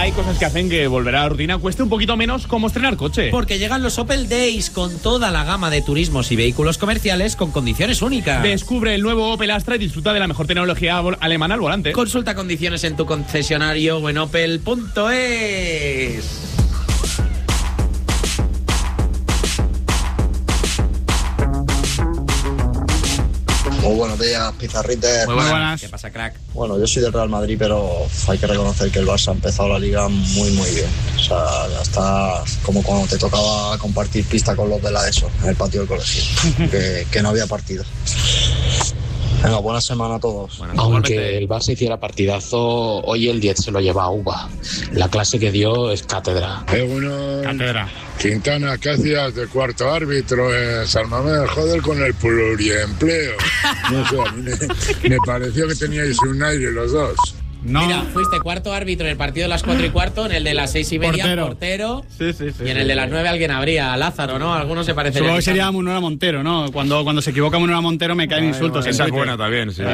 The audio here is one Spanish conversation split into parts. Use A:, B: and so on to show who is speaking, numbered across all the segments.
A: hay cosas que hacen que volver a la rutina cueste un poquito menos, como estrenar coche.
B: Porque llegan los Opel Days con toda la gama de turismos y vehículos comerciales con condiciones únicas.
A: Descubre el nuevo Opel Astra y disfruta de la mejor tecnología alemana al volante.
B: Consulta condiciones en tu concesionario o en opel.es.
C: Muy buenos días, pizarrites.
A: Muy buenas.
B: ¿Qué pasa, crack?
C: Bueno, yo soy del Real Madrid, pero hay que reconocer que el Barça ha empezado la liga muy bien. O sea, ya está como cuando te tocaba compartir pista con los de la ESO en el patio del colegio, que no había partido. Venga, buena semana a todos.
D: Bueno, aunque el Barça hiciera partidazo, hoy el 10 se lo lleva a Uva. La clase que dio es cátedra.
A: Cátedra.
E: Quintana, ¿qué hacías de cuarto árbitro en San Mamés? Joder, con el pluriempleo. No sé, a mí me pareció que teníais un aire los dos.
B: No. Mira, fuiste cuarto árbitro en el partido de las 4:15, en el de las 6:30, portero.
A: Sí.
B: Y en el de las 9 alguien habría, Lázaro, ¿no? Algunos se parecería.
F: Supongo que sería Munera Montero, ¿no? Cuando se equivoca Munera Montero me caen insultos.
G: Esa es buena también, sí.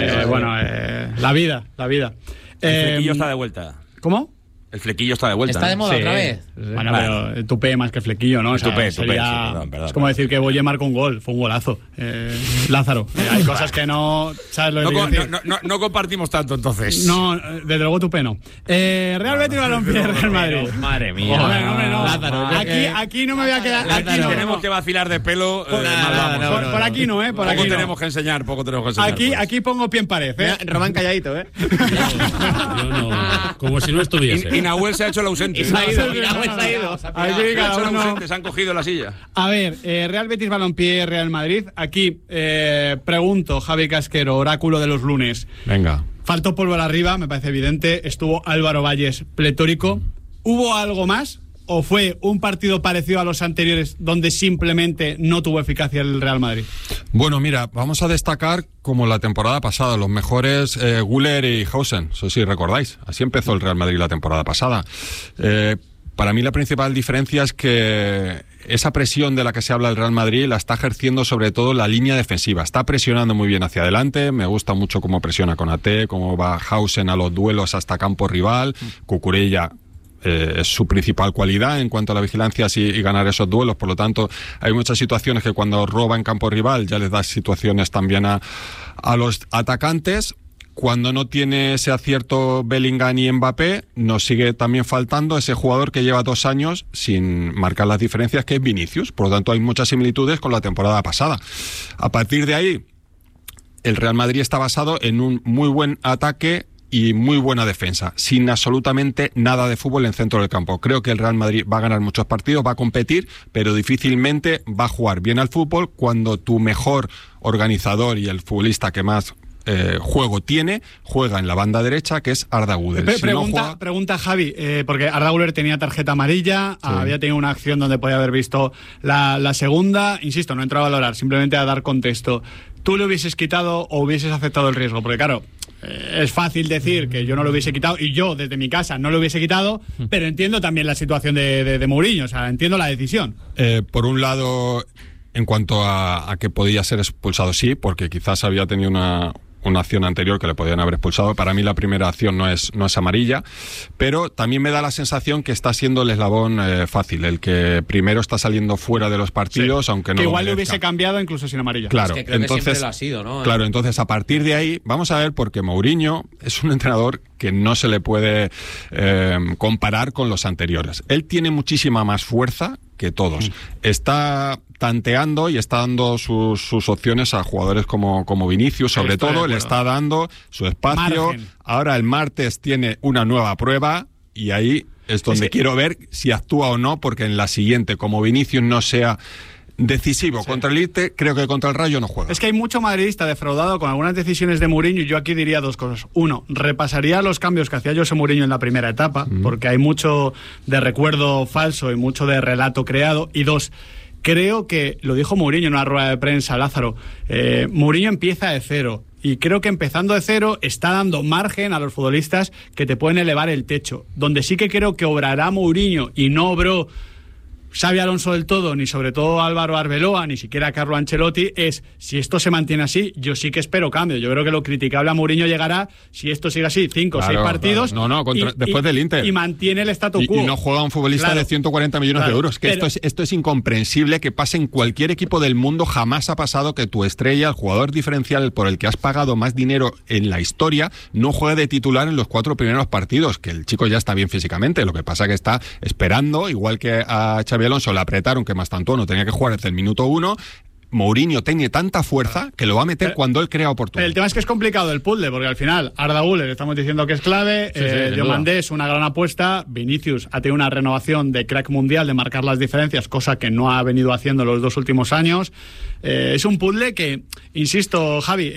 F: La vida.
G: El flequillo está de vuelta.
F: ¿Cómo?
G: El flequillo está de vuelta.
B: ¿Está de moda otra vez?
F: Bueno, pero tupé más que el flequillo, ¿no? O sea,
G: Tupé,
F: sería...
G: perdón.
F: Es como decir que Boye marcó un gol, fue un golazo. Lázaro, hay cosas que no... ¿Sabes lo que quiero decir?
G: No compartimos tanto, entonces.
F: No, desde luego tupé no. Real Betis Balompié, Real Madrid.
B: Madre mía.
F: Hombre, no.
B: Lázaro,
F: aquí no me voy a quedar...
G: Aquí tenemos que vacilar de pelo.
F: Por aquí no, ¿eh? Por
G: poco
F: aquí
G: tenemos que enseñar,
F: Aquí pongo pie en pared, ¿eh?
B: Román calladito, ¿eh?
H: Yo no, como si no estuviese.
G: Y Nahuel se ha hecho el ausente.
B: Se ha ido.
F: Aquí cada uno...
G: Se han cogido la silla.
F: A ver, Real Betis Balompié, Real Madrid. Aquí pregunto, Javi Casquero, oráculo de los lunes.
G: Venga.
F: Faltó pólvora arriba, me parece evidente. Estuvo Álvaro Valles pletórico. ¿Hubo algo más? ¿O fue un partido parecido a los anteriores donde simplemente no tuvo eficacia el Real Madrid?
I: Bueno, mira, vamos a destacar como la temporada pasada, los mejores Güler y Hausen, eso sí recordáis. Así empezó el Real Madrid la temporada pasada. Para mí la principal diferencia es que esa presión de la que se habla el Real Madrid la está ejerciendo sobre todo la línea defensiva. Está presionando muy bien hacia adelante. Me gusta mucho cómo presiona Konaté, cómo va Hausen a los duelos hasta campo rival. Cucurella es su principal cualidad en cuanto a la vigilancia y ganar esos duelos. Por lo tanto, hay muchas situaciones que cuando roba en campo rival ya les da situaciones también a los atacantes. Cuando no tiene ese acierto Bellingham y Mbappé, nos sigue también faltando ese jugador que lleva 2 años sin marcar las diferencias, que es Vinicius. Por lo tanto, hay muchas similitudes con la temporada pasada. A partir de ahí, el Real Madrid está basado en un muy buen ataque y muy buena defensa, sin absolutamente nada de fútbol en centro del campo. Creo que el Real Madrid va a ganar muchos partidos, va a competir, pero difícilmente va a jugar bien al fútbol cuando tu mejor organizador y el futbolista que más juego tiene, juega en la banda derecha, que es Arda Güler.
F: Pregunta Javi, porque Arda Güler tenía tarjeta amarilla, sí. Había tenido una acción donde podía haber visto la segunda, insisto, no he entrado a valorar, simplemente a dar contexto. ¿Tú le hubieses quitado o hubieses aceptado el riesgo? Porque claro, es fácil decir que yo no lo hubiese quitado y yo desde mi casa no lo hubiese quitado, pero entiendo también la situación de Mourinho, o sea, entiendo la decisión.
I: Por un lado, en cuanto a que podía ser expulsado, sí, porque quizás había tenido una acción anterior que le podían haber expulsado. Para mí la primera acción no es amarilla, pero también me da la sensación que está siendo el eslabón fácil, el que primero está saliendo fuera de los partidos, sí, aunque no.
F: Que igual le hubiese cambiado incluso sin amarilla.
I: Claro,
B: es que creo entonces que siempre lo ha sido, ¿no?
I: Claro, entonces a partir de ahí vamos a ver, porque Mourinho es un entrenador que no se le puede comparar con los anteriores. Él tiene muchísima más fuerza que todos. Está tanteando y está dando sus opciones a jugadores como Vinicius, sobre todo, le está dando su espacio. Margen. Ahora el martes tiene una nueva prueba y ahí es donde quiero ver si actúa o no, porque en la siguiente, como Vinicius no sea decisivo contra el Elche, creo que contra el Rayo no juega.
F: Es que hay mucho madridista defraudado con algunas decisiones de Mourinho, y yo aquí diría 2 cosas. 1, repasaría los cambios que hacía José Mourinho en la primera etapa, porque hay mucho de recuerdo falso y mucho de relato creado. Y 2, creo que, lo dijo Mourinho en una rueda de prensa, Lázaro, Mourinho empieza de cero. Y creo que empezando de cero está dando margen a los futbolistas que te pueden elevar el techo. Donde sí que creo que obrará Mourinho y no obró Xabi Alonso del todo, ni sobre todo Álvaro Arbeloa, ni siquiera Carlo Ancelotti, es si esto se mantiene así, yo sí que espero cambio. Yo creo que lo criticable a Mourinho llegará si esto sigue así, 5 o 6 partidos.
I: Claro. Después del Inter.
F: Y mantiene el statu quo.
I: Y no juega un futbolista de 140 millones de euros. Que esto es incomprensible que pase en cualquier equipo del mundo. Jamás ha pasado que tu estrella, el jugador diferencial por el que has pagado más dinero en la historia, no juegue de titular en los 4 primeros partidos. Que el chico ya está bien físicamente. Lo que pasa que está esperando, igual que a Xabi Alonso le apretaron que Mastantuono tenía que jugar desde el minuto 1. Mourinho tiene tanta fuerza que lo va a meter cuando él crea oportunidad.
F: El tema es que es complicado el puzzle, porque al final Arda Güler estamos diciendo que es clave, Diomandé es una gran apuesta, Vinicius ha tenido una renovación de crack mundial, de marcar las diferencias, cosa que no ha venido haciendo los 2 últimos años. Es un puzzle que, insisto, Javi,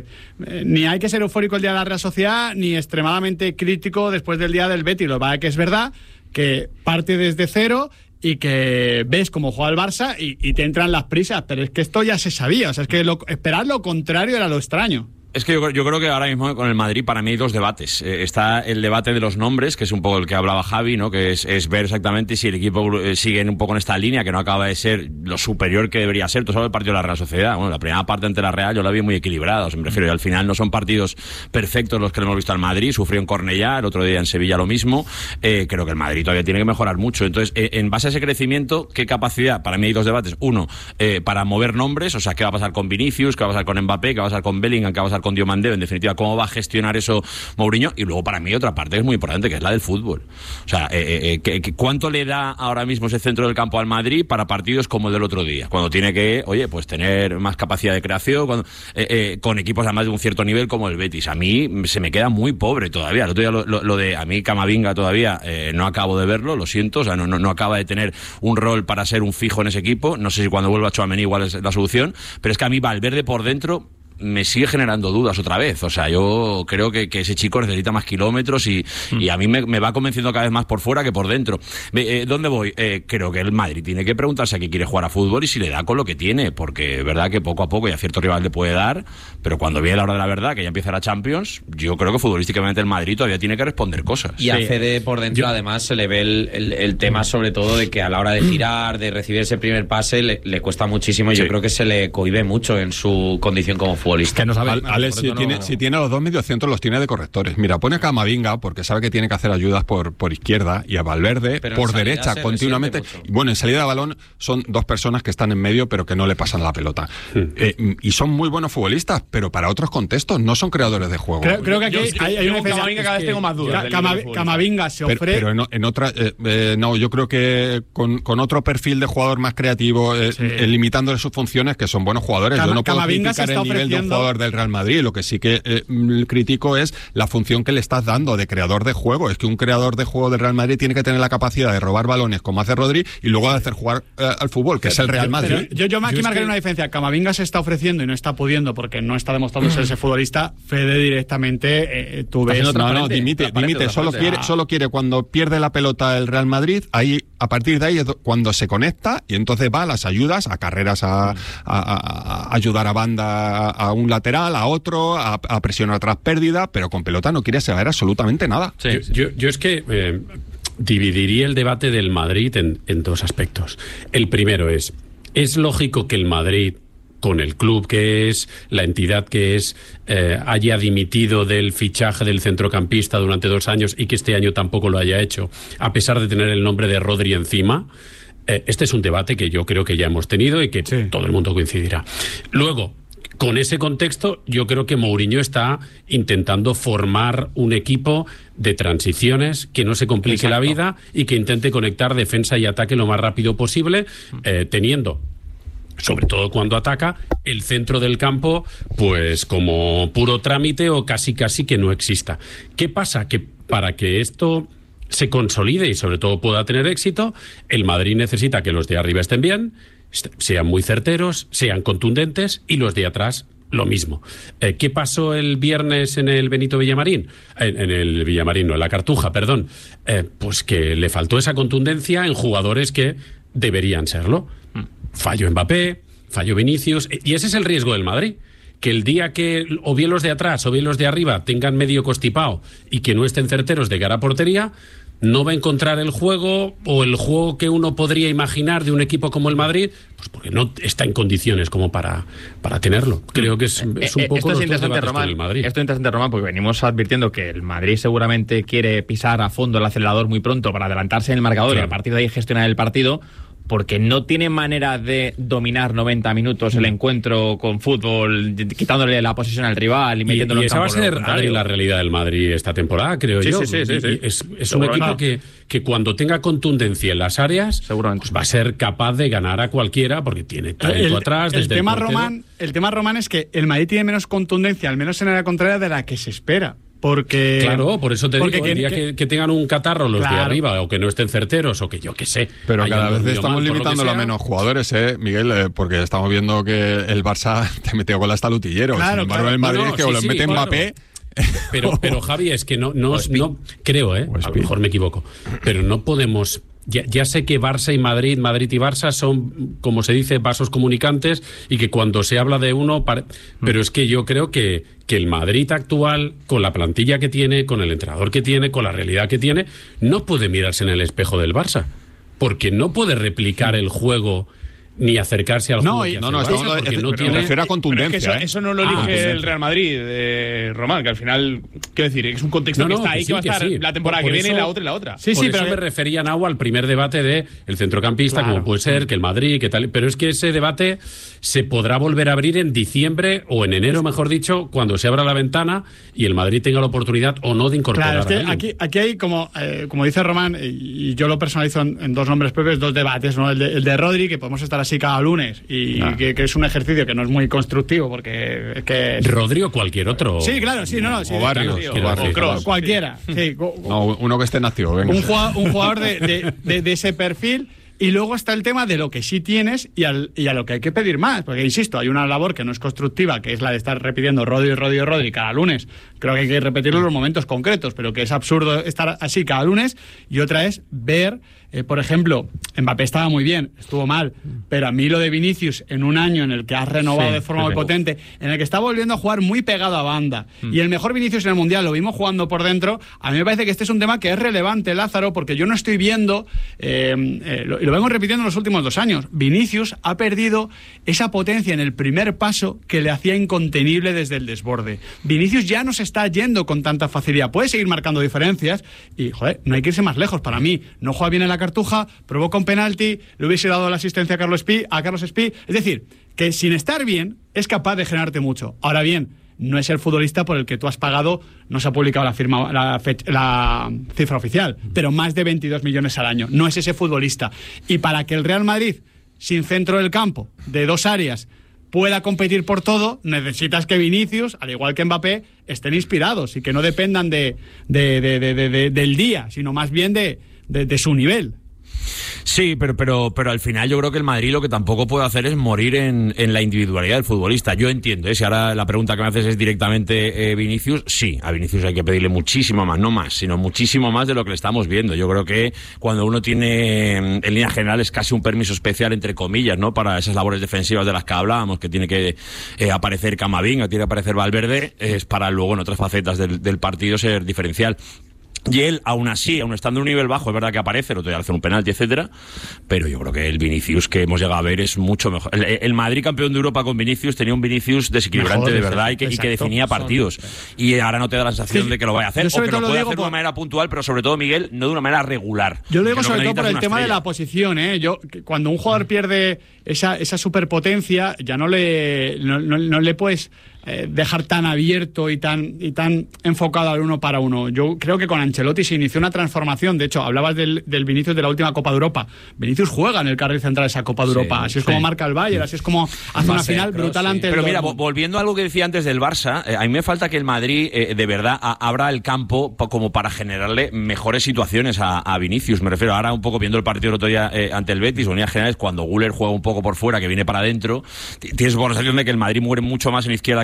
F: ni hay que ser eufórico el día de la Real Sociedad, ni extremadamente crítico después del día del Betis. Lo que pasa es que es verdad que parte desde cero y que ves cómo juega el Barça y te entran las prisas, pero es que esto ya se sabía, o sea, es que esperar lo contrario era lo extraño.
G: Es que yo creo que ahora mismo con el Madrid para mí hay 2 debates. Está el debate de los nombres, que es un poco el que hablaba Javi, ¿no? Que es ver exactamente si el equipo sigue un poco en esta línea, que no acaba de ser lo superior que debería ser. Tú sabes el partido de la Real Sociedad. Bueno, la primera parte ante la Real yo la vi muy equilibrada, me refiero, y al final no son partidos perfectos los que hemos visto al Madrid. Sufrió en Cornellá, el otro día en Sevilla lo mismo. Creo que el Madrid todavía tiene que mejorar mucho. Entonces, en base a ese crecimiento, ¿qué capacidad? Para mí hay 2 debates. Uno, para mover nombres, o sea, ¿qué va a pasar con Vinicius? ¿Qué va a pasar con Mbappé? ¿Qué va a pasar con Bellingham? ¿Qué va a pasar con Diomandé? En definitiva, cómo va a gestionar eso Mourinho. Y luego para mí otra parte que es muy importante, que es la del fútbol. O sea, ¿cuánto le da ahora mismo ese centro del campo al Madrid para partidos como el del otro día? Cuando tiene que, pues tener más capacidad de creación, con equipos además de un cierto nivel como el Betis. A mí se me queda muy pobre todavía. El otro día lo de a mí Camavinga todavía no acabo de verlo, lo siento, o sea, no acaba de tener un rol para ser un fijo en ese equipo. No sé si cuando vuelva Tchouaméni igual es la solución, pero es que a mí Valverde por dentro me sigue generando dudas otra vez. O sea, yo creo que ese chico necesita más kilómetros y a mí me va convenciendo cada vez más por fuera que por dentro. ¿Dónde voy? Creo que el Madrid tiene que preguntarse a qué quiere jugar a fútbol y si le da con lo que tiene, porque es verdad que poco a poco y a cierto rival le puede dar, pero cuando viene la hora de la verdad, que ya empieza la Champions, yo creo que futbolísticamente el Madrid todavía tiene que responder cosas.
B: Y a Fede por dentro además se le ve el tema sobre todo de que a la hora de tirar, de recibir ese primer pase, le cuesta muchísimo y yo creo que se le cohíbe mucho en su condición como futbolista.
I: Que no sabe, Alex, si tiene a los 2 mediocentros, los tiene de correctores. Mira, pone a Camavinga porque sabe que tiene que hacer ayudas por izquierda y a Valverde por derecha continuamente. Bueno, en salida de balón son 2 personas que están en medio pero que no le pasan la pelota. Y son muy buenos futbolistas, pero para otros contextos no son creadores de juego.
F: Creo que aquí hay una diferencia.
A: Camavinga cada vez tengo más dudas.
F: Camavinga se ofrece.
I: Pero en otra, no, yo creo que con otro perfil de jugador más creativo, limitándole sus funciones, que son buenos jugadores. Yo no puedo criticar el nivel de un jugador del Real Madrid. Lo que sí que critico es la función que le estás dando de creador de juego. Es que un creador de juego del Real Madrid tiene que tener la capacidad de robar balones como hace Rodri y luego de hacer jugar al fútbol, que es el Real Madrid.
F: Yo aquí marcaré una diferencia. Camavinga se está ofreciendo y no está pudiendo porque no está demostrando ser ese futbolista. Fede directamente tú ves.
I: Dimite. Solo quiere cuando pierde la pelota el Real Madrid, ahí a partir de ahí es cuando se conecta y entonces va a las ayudas, a carreras, a ayudar a banda, a un lateral, a otro, a presionar tras pérdida, pero con pelota no quiere saber absolutamente nada.
H: Sí. Yo es que dividiría el debate del Madrid en 2 aspectos. El primero es lógico que el Madrid, con el club que es, la entidad que es, haya dimitido del fichaje del centrocampista durante 2 años y que este año tampoco lo haya hecho, a pesar de tener el nombre de Rodri encima. Este es un debate que yo creo que ya hemos tenido y que todo el mundo coincidirá. Luego, con ese contexto, yo creo que Mourinho está intentando formar un equipo de transiciones que no se complique la vida y que intente conectar defensa y ataque lo más rápido posible, teniendo, sobre todo cuando ataca, el centro del campo pues como puro trámite o casi que no exista. ¿Qué pasa? Que para que esto se consolide y sobre todo pueda tener éxito, el Madrid necesita que los de arriba estén bien, sean muy certeros, sean contundentes y los de atrás lo mismo. ¿Qué pasó el viernes en el Benito Villamarín? En la Cartuja, perdón. Pues que le faltó esa contundencia en jugadores que deberían serlo. Falló Mbappé, falló Vinicius, y ese es el riesgo del Madrid. Que el día que o bien los de atrás o bien los de arriba tengan medio constipado y que no estén certeros de cara a portería, no va a encontrar el juego o el juego que uno podría imaginar de un equipo como el Madrid, pues porque no está en condiciones como para tenerlo. Creo que es un poco los dos debates con el Madrid.
J: Esto es interesante, Román, porque venimos advirtiendo que el Madrid seguramente quiere pisar a fondo el acelerador muy pronto para adelantarse en el marcador, claro, y a partir de ahí gestionar el partido, porque no tiene manera de dominar 90 minutos el encuentro con fútbol, quitándole la posesión al rival y metiéndolo en campo.
H: Y esa va a ser la realidad del Madrid esta temporada, creo yo. Sí. Es un equipo que cuando tenga contundencia en las áreas, pues va a ser capaz de ganar a cualquiera, porque tiene talento atrás.
F: El tema Román es que el Madrid tiene menos contundencia, al menos en la contraria, de la que se espera. Porque,
H: claro, por eso te digo, el día que tengan un catarro los de arriba, o que no estén certeros, o que yo qué sé.
I: Pero cada vez estamos limitándolo a menos jugadores, Miguel, porque estamos viendo que el Barça te metió con hasta Lutillero.
F: Claro,
I: sin embargo, el Madrid es que o lo mete Mbappé.
H: Pero Javi, es que no creo, a lo mejor me equivoco, pero no podemos. Ya sé que Barça y Madrid y Barça son, como se dice, vasos comunicantes, y que cuando se habla de uno... Pero es que yo creo que el Madrid actual, con la plantilla que tiene, con el entrenador que tiene, con la realidad que tiene, no puede mirarse en el espejo del Barça, porque no puede replicar el juego ni acercarse al juego.
I: Me refiero a contundencia.
A: Pero es que eso no lo elige el Real Madrid, Román, que al final, quiero decir, es un contexto que está ahí, que va a estar la temporada que viene y la otra y la otra.
H: Sí, pero me refería, Nau, al primer debate de el centrocampista, como puede ser, que el Madrid, que tal. Pero es que ese debate se podrá volver a abrir en diciembre o en enero, mejor dicho, cuando se abra la ventana y el Madrid tenga la oportunidad o no de incorporar.
F: Claro, es que aquí hay, como dice Román, y yo lo personalizo en dos nombres propios, dos debates, ¿no? El de Rodri, que podemos estar así cada lunes, y que es un ejercicio que no es muy constructivo, porque
H: Rodri o cualquier otro.
F: Sí, claro, sí,
I: o Barrios,
F: o Kroos, cualquiera. Sí.
I: Uno que esté en activo, venga.
F: Un jugador de ese perfil. Y luego está el tema de lo que sí tienes y a lo que hay que pedir más. Porque, insisto, hay una labor que no es constructiva, que es la de estar repitiendo Rodri cada lunes. Creo que hay que repetirlo en los momentos concretos, pero que es absurdo estar así cada lunes. Y otra es ver, por ejemplo, Mbappé estaba muy bien, estuvo mal, pero a mí lo de Vinicius, en un año en el que has renovado de forma muy potente, en el que está volviendo a jugar muy pegado a banda, y el mejor Vinicius en el Mundial lo vimos jugando por dentro, a mí me parece que este es un tema que es relevante, Lázaro, porque yo no estoy viendo, lo vengo repitiendo en los últimos 2 años, Vinicius ha perdido esa potencia en el primer paso que le hacía incontenible desde el desborde. Vinicius ya no se está yendo con tanta facilidad, puede seguir marcando diferencias y, joder, no hay que irse más lejos. Para mí, no juega bien en la Cartuja, provoca un penalti, le hubiese dado la asistencia a Carlos Espí, es decir, que sin estar bien es capaz de generarte mucho. Ahora bien, no es el futbolista por el que tú has pagado, no se ha publicado la cifra oficial, pero más de 22 millones al año. No es ese futbolista. Y para que el Real Madrid, sin centro del campo, de 2 áreas, pueda competir por todo, necesitas que Vinicius, al igual que Mbappé, estén inspirados y que no dependan del día, sino más bien de su nivel.
G: Sí, pero al final yo creo que el Madrid lo que tampoco puede hacer es morir en la individualidad del futbolista. Yo entiendo, si ahora la pregunta que me haces es directamente Vinicius, sí, a Vinicius hay que pedirle muchísimo más, no más, sino muchísimo más de lo que le estamos viendo. Yo creo que cuando uno tiene, en líneas generales, casi un permiso especial, entre comillas, ¿no?, para esas labores defensivas de las que hablábamos, que tiene que aparecer Camavinga, tiene que aparecer Valverde, es para luego en otras facetas del partido ser diferencial. Y él, aún así, aún estando en un nivel bajo, es verdad que aparece, lo te hace un penalti, etcétera, pero yo creo que el Vinicius que hemos llegado a ver es mucho mejor. El Madrid campeón de Europa con Vinicius tenía un Vinicius desequilibrante mejor, de verdad y que definía partidos. Y ahora no te da la sensación de que lo vaya a hacer, o que lo puede hacer de una manera puntual, pero sobre todo, Miguel, no de una manera regular.
F: Yo lo digo sobre todo por el tema de la posición, cuando un jugador pierde esa superpotencia, ya no le puedes dejar tan abierto y tan enfocado al uno para uno. Yo creo que con Ancelotti se inició una transformación. De hecho, hablabas del Vinicius de la última Copa de Europa. Vinicius juega en el carril central de esa Copa de Europa. Así es como marca el Bayern, así es como hace una final brutal ante el...
G: Pero mira, volviendo a algo que decía antes del Barça, a mí me falta que el Madrid de verdad abra el campo como para generarle mejores situaciones a Vinicius. Me refiero ahora un poco viendo el partido el otro día ante el Betis, o en líneas generales, cuando Güler juega un poco por fuera, que viene para adentro, tienes la sensación de que el Madrid muere mucho más en izquierda que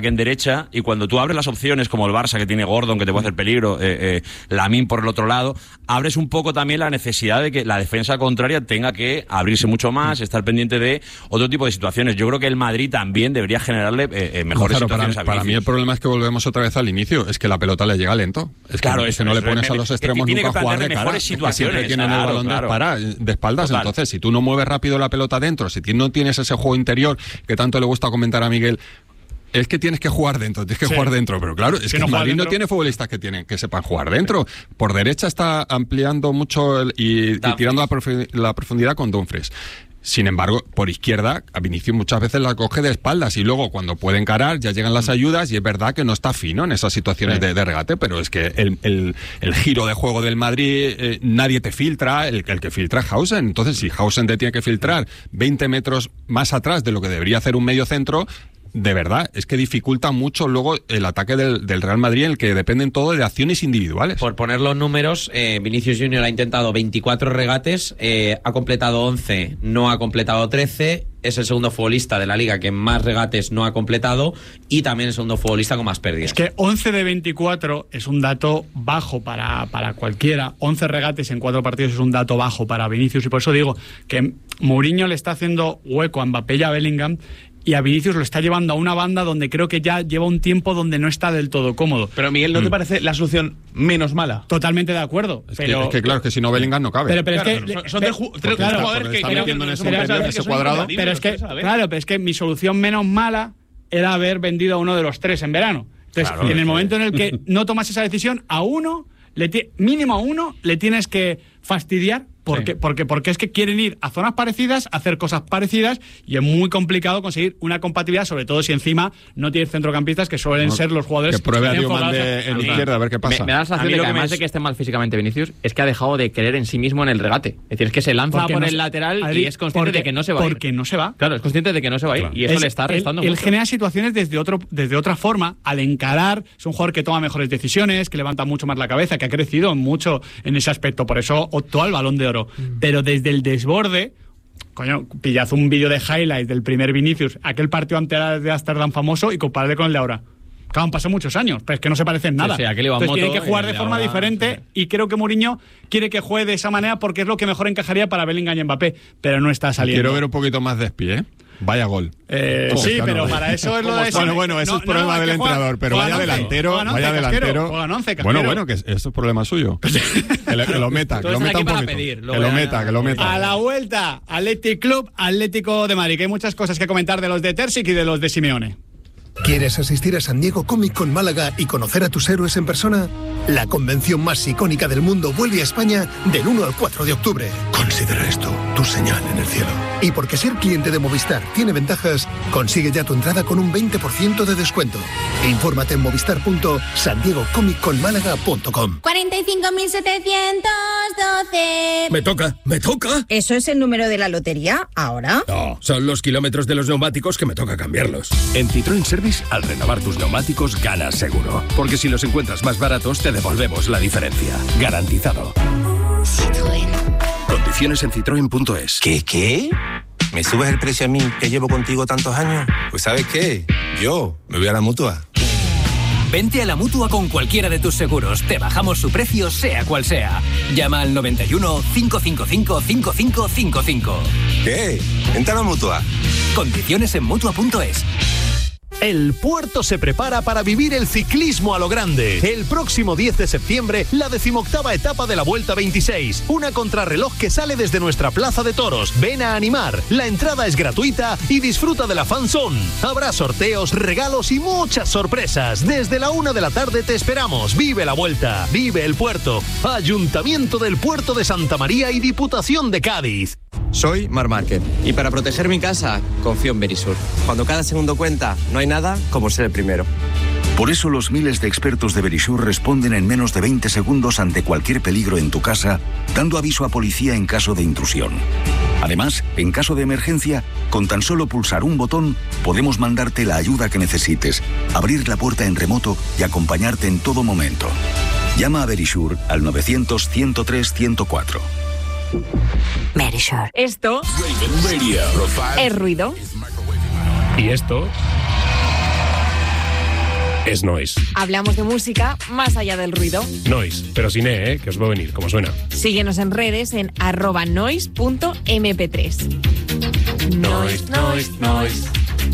G: que en derecha, y cuando tú abres las opciones como el Barça, que tiene Gordon, que te puede hacer peligro, Lamine por el otro lado, abres un poco también la necesidad de que la defensa contraria tenga que abrirse mucho más, estar pendiente de otro tipo de situaciones. Yo creo que el Madrid también debería generarle mejores situaciones a Vinicius.
I: Para mí el problema es que volvemos otra vez al inicio, es que la pelota le llega lento. Es que, es que no le pones a los extremos nunca a jugar de cara, es que siempre tienen el balón de espaldas. Total. Entonces, si tú no mueves rápido la pelota dentro, si no tienes ese juego interior que tanto le gusta comentar a Miguel, es que tienes que jugar dentro, jugar dentro, pero claro, es que el Madrid no tiene futbolistas que sepan jugar dentro. Por derecha está ampliando mucho y tirando la profundidad con Dumfries. Sin embargo, por izquierda, a Vinicius muchas veces la coge de espaldas y luego cuando puede encarar ya llegan las ayudas y es verdad que no está fino en esas situaciones de regate, pero es que el giro de juego del Madrid, nadie te filtra, el que filtra es Hausen. Entonces, si Hausen te tiene que filtrar 20 metros más atrás de lo que debería hacer un medio centro, de verdad, es que dificulta mucho luego el ataque del Real Madrid, en el que dependen todo de acciones individuales.
B: Por poner los números, Vinicius Junior ha intentado 24 regates, ha completado 11, no ha completado 13, es el segundo futbolista de la Liga que más regates no ha completado y también el segundo futbolista con más pérdidas.
F: Es que 11 de 24 es un dato bajo para cualquiera. 11 regates en 4 partidos es un dato bajo para Vinicius, y por eso digo que Mourinho le está haciendo hueco a Mbappé y a Bellingham, y a Vinicius lo está llevando a una banda donde creo que ya lleva un tiempo donde no está del todo cómodo.
A: Pero Miguel, ¿no te parece la solución menos mala?
F: Totalmente de acuerdo.
I: Es que claro, que si no Bellingham no cabe.
F: Pero es que
A: son tres jugadores que
I: están metiendo en ese cuadrado.
F: Pero es que mi solución menos mala era haber vendido a uno de los tres en verano. Entonces, en el momento en el que no tomas esa decisión, mínimo a uno le tienes que fastidiar. Porque es que quieren ir a zonas parecidas, hacer cosas parecidas, y es muy complicado conseguir una compatibilidad, sobre todo si encima no tienes centrocampistas que suelen ser los jugadores
I: que pruebe a Diomande en izquierda a ver qué pasa.
J: Me da la sensación de que además de que esté mal físicamente Vinicius, es que ha dejado de creer en sí mismo en el regate. Es decir, es que se lanza por el lateral y es consciente de que no se va a ir.
F: Porque no se va.
J: Claro, es consciente de que no se va a ir, y eso le está restando mucho.
F: Él genera situaciones desde otra forma. Al encarar, es un jugador que toma mejores decisiones, que levanta mucho más la cabeza, que ha crecido mucho en ese aspecto. Por eso optó al Balón de Oro. Pero desde el desborde, pillad un vídeo de highlights del primer Vinicius, aquel partido ante de Ámsterdam famoso, y compararle con el de ahora. Claro, han pasado muchos años, pero es que no se parecen nada. Entonces tienen que jugar de forma diferente, y creo que Mourinho quiere que juegue de esa manera porque es lo que mejor encajaría para Bellingham y Mbappé, pero no está saliendo.
I: Quiero ver un poquito más de espie, Vaya gol.
F: Sí, pero para eso es lo de...
I: Bueno, eso es problema del entrenador, pero vaya delantero. Bueno, que eso es problema suyo. que lo meta un poquito. Que lo meta.
F: A la vuelta, Athletic Club, Atlético de Madrid, que hay muchas cosas que comentar de los de Terzic y de los de Simeone.
K: ¿Quieres asistir a San Diego Comic Con Málaga y conocer a tus héroes en persona? La convención más icónica del mundo vuelve a España del 1 al 4 de octubre. Considera esto tu señal en el cielo. Y porque ser cliente de Movistar tiene ventajas, consigue ya tu entrada con un 20% de descuento. Infórmate en movistar.sandiegocomicconmálaga.com.
L: 45.712.
M: Me toca.
L: ¿Eso es el número de la lotería ahora?
M: No, son los kilómetros de los neumáticos que me toca cambiarlos.
N: En Citroën Service, al renovar tus neumáticos, ganas seguro. Porque si los encuentras más baratos, te devolvemos la diferencia. Garantizado.
L: Citroën.
N: Condiciones en citroen.es.
O: ¿Qué? ¿Me subes el precio a mí, que llevo contigo tantos años? Pues ¿sabes qué? Yo me voy a la Mutua.
P: Vente a la Mutua con cualquiera de tus seguros. Te bajamos su precio, sea cual sea. Llama al 91 555 5555.
O: ¿Qué? Vente a la Mutua.
P: Condiciones en Mutua.es.
Q: El puerto se prepara para vivir el ciclismo a lo grande. El próximo 10 de septiembre, la 18ª etapa de la Vuelta 26. Una contrarreloj que sale desde nuestra plaza de toros. Ven a animar. La entrada es gratuita y disfruta de la fan zone. Habrá sorteos, regalos y muchas sorpresas. Desde la 1 de la tarde te esperamos. Vive la Vuelta. Vive el puerto. Ayuntamiento del Puerto de Santa María y Diputación de Cádiz.
R: Soy Marc Márquez y para proteger mi casa confío en Verisur. Cuando cada segundo cuenta, no hay nada como ser el primero.
S: Por eso los miles de expertos de Verisur responden en menos de 20 segundos ante cualquier peligro en tu casa, dando aviso a policía en caso de intrusión. Además, en caso de emergencia, con tan solo pulsar un botón, podemos mandarte la ayuda que necesites, abrir la puerta en remoto y acompañarte en todo momento. Llama a Verisur al 900-103-104.
L: Verisur. Esto es ruido.
H: Y esto
T: es Noise.
U: Hablamos de música más allá del ruido.
T: Noise, pero sin E, que os va a venir, como suena.
U: Síguenos en redes en @noise.mp3.
A: Noise, noise, noise.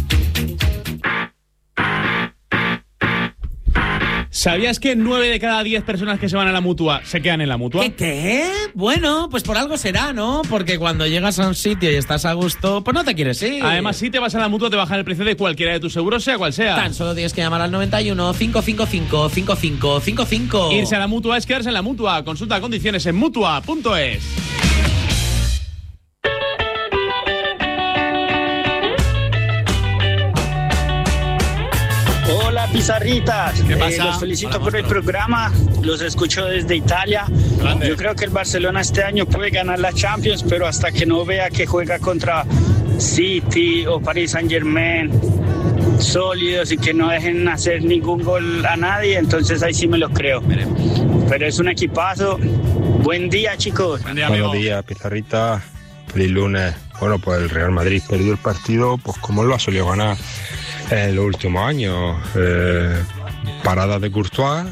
A: ¿Sabías que 9 de cada 10 personas que se van a la Mutua se quedan en la Mutua?
B: ¿Qué? Bueno, pues por algo será, ¿no? Porque cuando llegas a un sitio y estás a gusto, pues no te quieres ir.
A: Además, si te vas a la Mutua, te bajan el precio de cualquiera de tus seguros, sea cual sea.
B: Tan solo tienes que llamar al 91 555 5555.
A: Irse a la Mutua es quedarse en la Mutua. Consulta condiciones en Mutua.es.
V: Hola, pizarritas.
A: ¿Qué pasa?
V: Los felicito por el programa. Los escucho desde Italia.
A: Grande.
V: Yo creo que el Barcelona este año puede ganar la Champions, pero hasta que no vea que juega contra City o Paris Saint-Germain sólidos y que no dejen hacer ningún gol a nadie, entonces ahí sí me lo creo. Pero es un equipazo. Buen día, chicos.
A: Buen día, amigo.
W: Buenos días, pizarrita. Feliz lunes. Bueno, pues el Real Madrid perdió el partido, pues como lo ha solido ganar en los últimos años. Paradas de Courtois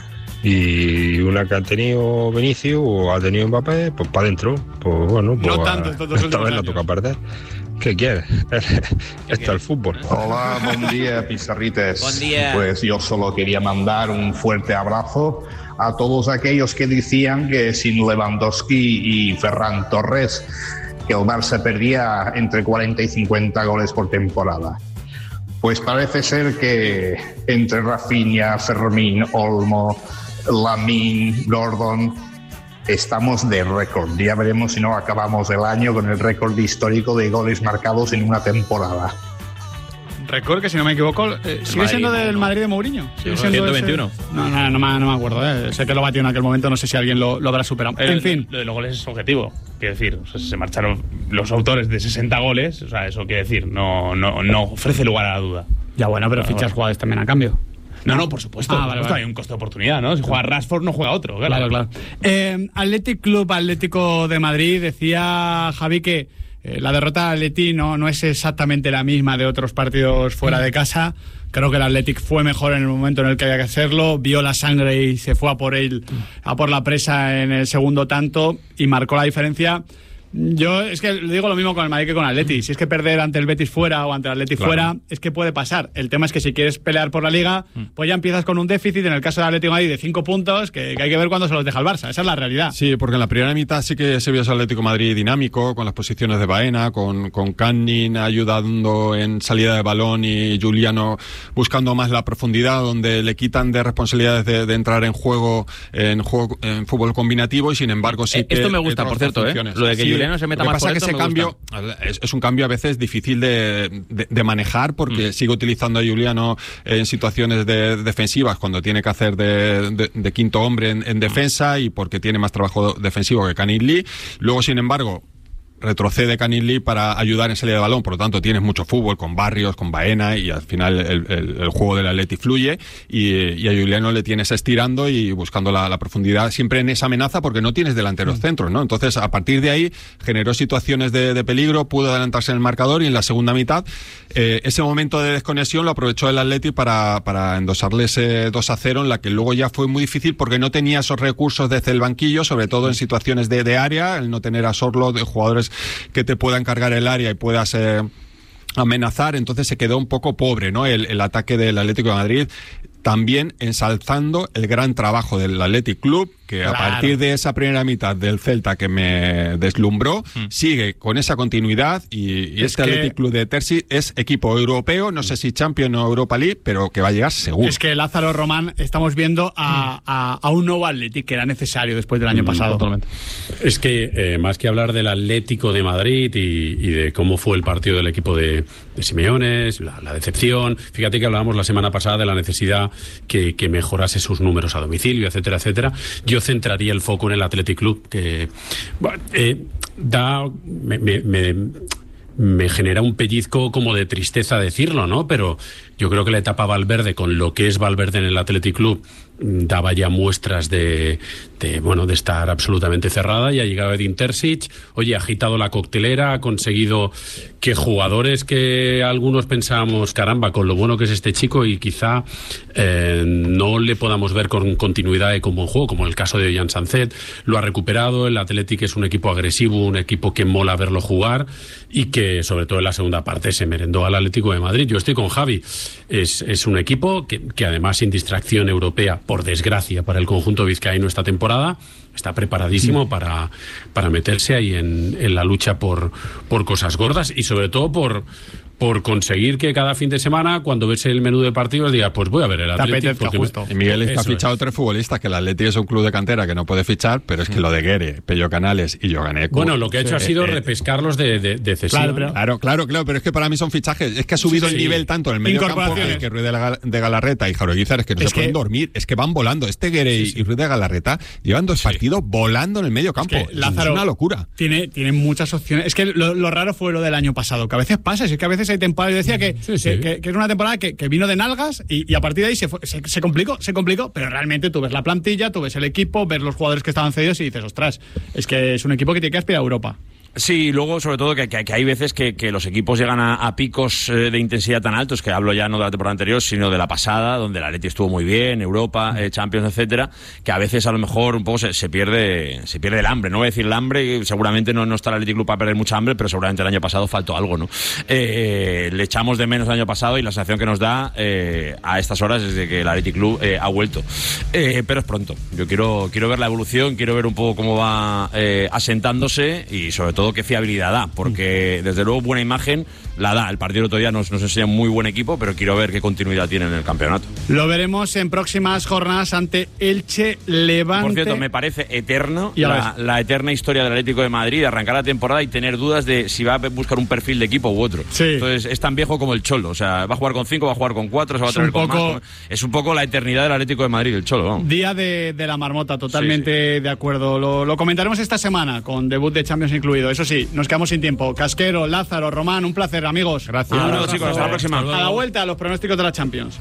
W: y una que ha tenido Vinicius o ha tenido Mbappé, pues para adentro. Pues bueno, pues
A: no tanto,
W: esta vez la toca perder. ¿Qué quieres? Esto es el fútbol.
X: Hola, buen día, pizarrites.
B: Buen día.
X: Pues yo solo quería mandar un fuerte abrazo a todos aquellos que decían que sin Lewandowski y Ferran Torres que el Barça perdía entre 40 y 50 goles por temporada. Pues parece ser que entre Rafinha, Fermín, Olmo, Lamine, Gordon, estamos de récord. Ya veremos si no acabamos el año con el récord histórico de goles marcados en una temporada.
F: Récord que, si no me equivoco, sigue siendo del Madrid de Mourinho. Sigue siendo
J: 121.
F: No me acuerdo. Sé que lo batió en aquel momento, no sé si alguien lo habrá superado. En fin.
A: Lo de los goles es objetivo. Quiero decir, o sea, se marcharon los autores de 60 goles. O sea, eso quiere decir, no ofrece lugar a la duda.
F: Ya bueno, pero fichas jugadores también a cambio.
A: No, por supuesto.
F: Vale.
A: Hay un coste de oportunidad, ¿no? Si juega Rashford, no juega otro.
F: Claro. Athletic Club Atlético de Madrid, decía Javi que la derrota de Atleti no es exactamente la misma de otros partidos fuera de casa. Creo que el Athletic fue mejor en el momento en el que había que hacerlo, vio la sangre y se fue a por la presa en el segundo tanto y marcó la diferencia. Yo es que le digo lo mismo con el Madrid que con el Atleti. Si es que perder ante el Betis fuera o ante el Atleti fuera, es que puede pasar. El tema es que si quieres pelear por la Liga, pues ya empiezas con un déficit, en el caso del Atlético de Madrid, de 5 puntos, que hay que ver cuándo se los deja el Barça. Esa es la realidad.
I: Sí, porque en la primera mitad sí que se vio ese Atlético de Madrid dinámico, con las posiciones de Baena, con Canning ayudando en salida de balón y Giuliano buscando más la profundidad, donde le quitan de responsabilidades de entrar en fútbol combinativo, y sin embargo sí que...
J: Esto me gusta, por cierto, lo de que Giuliano se meta más por
I: dentro. Lo que pasa es que ese cambio es un cambio a veces difícil de manejar, porque sigue utilizando a Giuliano en situaciones defensivas cuando tiene que hacer de quinto hombre en defensa, y porque tiene más trabajo defensivo que Canning Lee. Luego, sin embargo, retrocede Canning Lee para ayudar en salida de balón, por lo tanto tienes mucho fútbol con Barrios, con Baena, y al final el juego del Atleti fluye, y a Giuliano le tienes estirando y buscando la profundidad siempre en esa amenaza, porque no tienes delanteros centros, ¿no? Entonces, a partir de ahí generó situaciones de peligro, pudo adelantarse en el marcador, y en la segunda mitad ese momento de desconexión lo aprovechó el Atleti para endosarle ese 2-0, en la que luego ya fue muy difícil porque no tenía esos recursos desde el banquillo, sobre todo en situaciones de área, el no tener a Sorlo, de jugadores que te puedan cargar el área y puedas amenazar. Entonces se quedó un poco pobre, ¿no? El ataque del Atlético de Madrid, también ensalzando el gran trabajo del Athletic Club, que a partir de esa primera mitad del Celta que me deslumbró, sigue con esa continuidad, y este Athletic Club de Terzi es equipo europeo, no sé si Champions o Europa League, pero que va a llegar seguro.
F: Es que Lázaro Román, estamos viendo a un nuevo Athletic que era necesario después del año pasado.
H: Totalmente. Es que más que hablar del Atlético de Madrid y de cómo fue el partido del equipo de Simeone, la decepción, fíjate que hablábamos la semana pasada de la necesidad que mejorase sus números a domicilio, etcétera, etcétera. Yo centraría el foco en el Athletic Club, que me genera un pellizco como de tristeza decirlo, ¿no? Pero yo creo que la etapa Valverde, con lo que es Valverde en el Athletic Club, daba ya muestras de estar absolutamente cerrada, y ha llegado Edin Terzic, oye, ha agitado la coctelera, ha conseguido que jugadores que algunos pensábamos, caramba, con lo bueno que es este chico, y quizá no le podamos ver con continuidad y con buen juego, como en el caso de Jan Sanzet, lo ha recuperado. El Athletic es un equipo agresivo, un equipo que mola verlo jugar, y que sobre todo en la segunda parte se merendó al Atlético de Madrid. Yo estoy con Javi, es un equipo que además, sin distracción europea, por desgracia para el conjunto vizcaíno esta temporada, está preparadísimo para meterse ahí en la lucha por cosas gordas, y sobre todo por conseguir que cada fin de semana, cuando ves el menú de partidos, digas, pues voy a ver el Atlético.
I: Y Miguel está fichado 3 futbolistas, que el Atlético es un club de cantera que no puede fichar, pero es que lo de Guere, Pello Canales y Joganeco...
H: Bueno, lo que ha hecho ha sido repescarlos de cesión.
I: Claro, pero es que para mí son fichajes. Es que ha subido el nivel tanto en el medio campo, que Ruiz de Galarreta y Jaro Guizar, es que no se pueden dormir, es que van volando. Guere y Ruiz de Galarreta llevan 2 partidos volando en el medio campo. Es
F: Lázaro,
I: una locura.
F: Tiene muchas opciones. Es que lo raro fue lo del año pasado, que a veces pasa, es que a veces hay temporadas. Yo decía que es una temporada que vino de nalgas, y a partir de ahí se complicó, pero realmente tú ves la plantilla, tú ves el equipo, ves los jugadores que estaban cedidos y dices, ostras, es que es un equipo que tiene que aspirar a Europa.
C: Sí, luego sobre todo que hay veces que los equipos llegan a picos de intensidad tan altos, que hablo ya no de la temporada anterior, sino de la pasada, donde el Atleti estuvo muy bien, Europa, Champions, etcétera, que a veces a lo mejor un poco se pierde el hambre. No voy a decir el hambre, seguramente no está el Athletic Club para perder mucha hambre, pero seguramente el año pasado faltó algo, ¿no? Le echamos de menos el año pasado, y la sensación que nos da a estas horas es de que el Athletic Club ha vuelto. Pero es pronto. Yo quiero ver la evolución, quiero ver un poco cómo va asentándose, y sobre todo qué fiabilidad da, porque desde luego buena imagen la da. El partido del otro día nos enseña un muy buen equipo, pero quiero ver qué continuidad tiene en el campeonato.
F: Lo veremos en próximas jornadas ante Elche, Levante.
C: Por cierto, me parece eterno la eterna historia del Atlético de Madrid, arrancar la temporada y tener dudas de si va a buscar un perfil de equipo u otro.
F: Sí.
C: Entonces es tan viejo como el Cholo, o sea, va a jugar con 5, va a jugar con 4, se va a traer con más. Es un poco la eternidad del Atlético de Madrid, el Cholo, vamos.
F: Día de la marmota, totalmente de acuerdo. Lo comentaremos esta semana, con debut de Champions incluido. Eso sí, nos quedamos sin tiempo. Casquero, Lázaro, Román, un placer, amigos.
I: Gracias.
C: Un abrazo, chicos, hasta la próxima.
F: A la vuelta, los pronósticos de la Champions.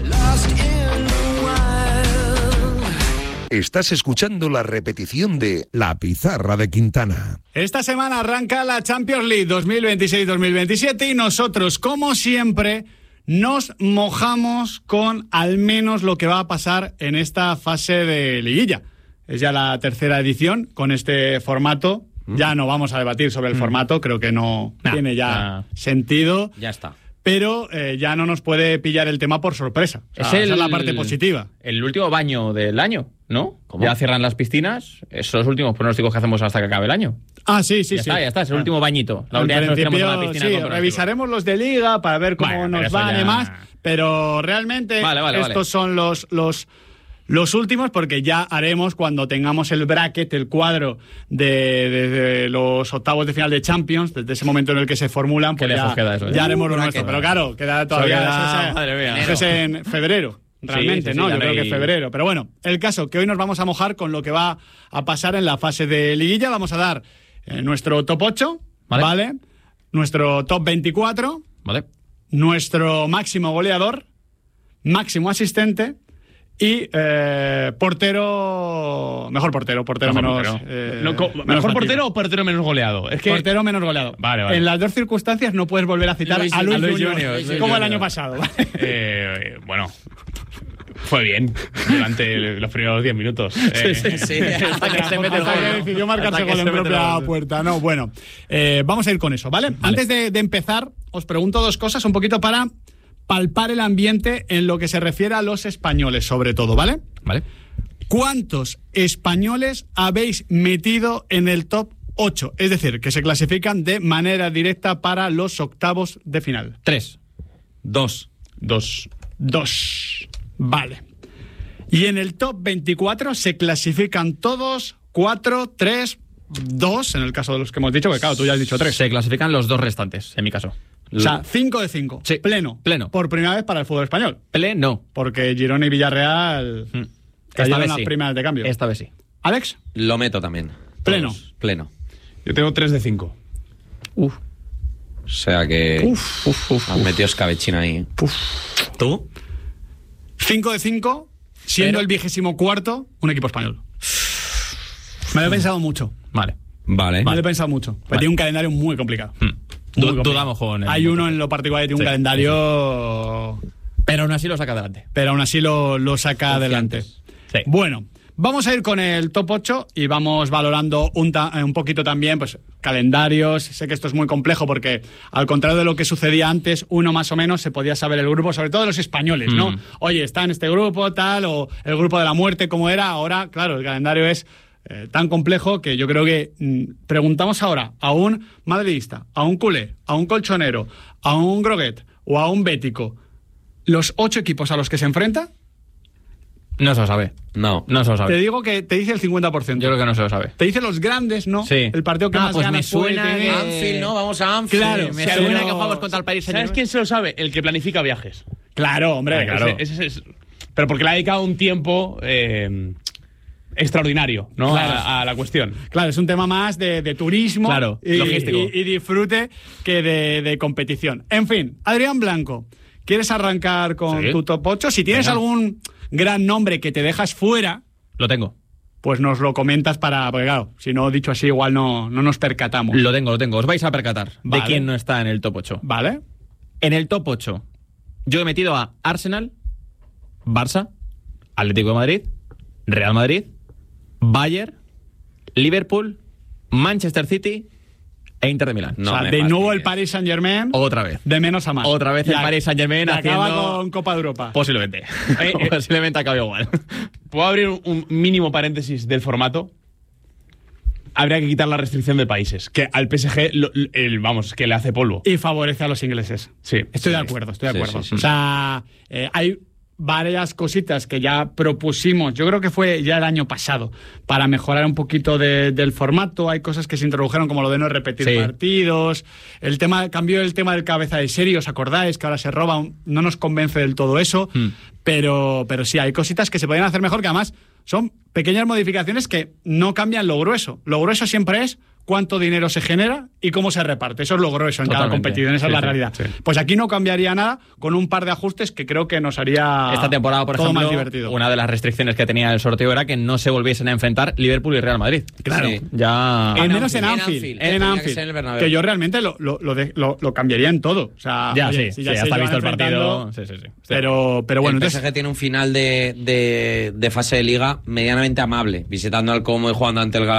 Q: Estás escuchando la repetición de La Pizarra de Quintana.
F: Esta semana arranca la Champions League 2026-2027, y nosotros, como siempre, nos mojamos con al menos lo que va a pasar en esta fase de liguilla. Es ya la tercera edición con este formato. Ya no vamos a debatir sobre el formato, creo que no tiene ya sentido.
B: Ya está.
F: Pero ya no nos puede pillar el tema por sorpresa. O sea, esa es la parte positiva.
J: El último baño del año, ¿no? ¿Cómo? Ya cierran las piscinas. Esos son los últimos pronósticos que hacemos hasta que acabe el año.
F: Ah, sí.
J: Ya está, es el último bañito. La última vez nos tiramos a la piscina.
F: Sí, revisaremos los de Liga para ver cómo nos van y demás. Pero realmente estos son los últimos, porque ya haremos, cuando tengamos el bracket, el cuadro de los octavos de final de Champions, desde ese momento en el que se formulan, pues ya haremos lo nuestro. Pero claro, queda todavía. Eso es en febrero. Realmente, ¿no? Yo creo que febrero. Pero bueno, el caso que hoy nos vamos a mojar con lo que va a pasar en la fase de liguilla. Vamos a dar nuestro top 8, ¿vale? Nuestro top 24,
J: ¿vale?
F: Nuestro máximo goleador, máximo asistente y mejor portero menos...
A: ¿Mejor portero o portero menos goleado? Es que...
F: Portero menos goleado.
A: Vale.
F: En las dos circunstancias no puedes volver a citar a Luis Junior, como el año pasado.
A: Bueno... Fue bien durante los primeros 10 minutos.
F: Sí. Hasta que se mete el gol. Decidió marcarse gol en propia puerta. No, bueno, vamos a ir con eso, ¿vale? Antes de empezar, os pregunto dos cosas, un poquito para palpar el ambiente en lo que se refiere a los españoles, sobre todo, ¿vale?
J: Vale.
F: ¿Cuántos españoles habéis metido en el top 8? Es decir, que se clasifican de manera directa para los octavos de final.
J: 3.
F: 2. Vale. Y en el top 24 se clasifican todos 4, 3, 2, en el caso de los que hemos dicho, que claro, tú ya has dicho 3.
J: Se clasifican los dos restantes, en mi caso.
F: O sea, 5 de 5.
J: Sí.
F: Pleno. Por primera vez para el fútbol español.
J: Pleno.
F: Porque Girona y Villarreal cayeron las primeras de cambio.
J: Esta vez sí.
F: ¿Alex?
B: Lo meto también.
F: Pleno.
B: Pleno.
A: Yo tengo 3 de 5.
B: O sea que... Has metido escabechina ahí.
J: ¿Tú?
F: 5 de 5, siendo el 24º un equipo español. Me lo he pensado mucho.
J: Vale.
F: Me lo he pensado mucho. Porque tiene un calendario muy complicado.
J: Dudamos con
F: Hay uno en lo particular que tiene un calendario...
J: Pero aún así lo saca adelante.
F: adelante.
J: Sí.
F: Bueno, vamos a ir con el top 8 y vamos valorando un poquito también pues calendarios. Sé que esto es muy complejo porque, al contrario de lo que sucedía antes, uno más o menos se podía saber el grupo, sobre todo los españoles, ¿no? Oye, está en este grupo, tal, o el grupo de la muerte, como era. Ahora, claro, el calendario es tan complejo que yo creo que preguntamos ahora a un madridista, a un culé, a un colchonero, a un groguet o a un bético, los 8 equipos a los que se enfrenta.
J: No se lo sabe.
B: No
J: se lo sabe.
F: Te digo que te dice el 50%.
J: Yo creo que no se lo sabe.
F: Te dice los grandes, ¿no?
J: Sí.
F: El partido que más
J: pues
F: ganas
J: me suena
F: puede tener.
B: Anfield, ¿no? Vamos a Anfield.
F: Claro,
J: me suena que jugamos contra el Paris Saint-Germain.
A: ¿Sabes quién se lo sabe? El que planifica viajes.
F: Claro, hombre.
A: Claro. Pero porque le ha dedicado un tiempo extraordinario, ¿no?
F: Claro.
A: A la cuestión.
F: Claro, es un tema más de turismo,
J: claro, logístico,
F: y disfrute que de competición. En fin, Adrián Blanco, ¿quieres arrancar con tu top 8? Si tienes algún gran nombre que te dejas fuera,
J: lo tengo.
F: Pues nos lo comentas porque claro, si no, dicho así, igual no nos percatamos.
J: Lo tengo. Os vais a percatar de quién no está en el top 8.
F: Vale.
J: En el top 8, yo he metido a Arsenal, Barça, Atlético de Madrid, Real Madrid, Bayern, Liverpool, Manchester City e Inter de Milán.
F: No, o sea, de nuevo el Paris Saint-Germain.
J: Otra vez.
F: De menos a más.
J: Otra vez el Paris Saint-Germain haciendo...
F: acaba con Copa de Europa.
J: Posiblemente. Posiblemente acabe igual.
A: ¿Puedo abrir un mínimo paréntesis del formato? Habría que quitar la restricción de países, que al PSG, que le hace polvo.
F: Y favorece a los ingleses.
A: Sí.
F: Estoy de acuerdo.
B: Sí.
F: O sea, hay varias cositas que ya propusimos, yo creo que fue ya el año pasado, para mejorar un poquito del formato. Hay cosas que se introdujeron, como lo de no repetir partidos. Cambió el tema del cabeza de serie, ¿os acordáis? Que ahora se roba, no nos convence del todo eso, pero sí, hay cositas que se podrían hacer mejor, que además son pequeñas modificaciones que no cambian lo grueso. Lo grueso siempre es cuánto dinero se genera y cómo se reparte. Eso es lo grueso en cada competición, esa es la realidad. Sí. Pues aquí no cambiaría nada, con un par de ajustes que creo que nos haría
J: esta temporada, por ejemplo,
F: más divertido.
J: Una de las restricciones que tenía el sorteo era que no se volviesen a enfrentar Liverpool y Real Madrid.
F: Claro.
B: Sí.
J: Ya...
F: Al menos en Anfield. En Anfield. Que yo realmente lo cambiaría en todo. O sea,
J: ya, oye, sí, ya está visto el partido. Sí.
F: Pero bueno,
B: el PSG tiene un final de fase de liga medianamente amable, visitando al Como y jugando ante el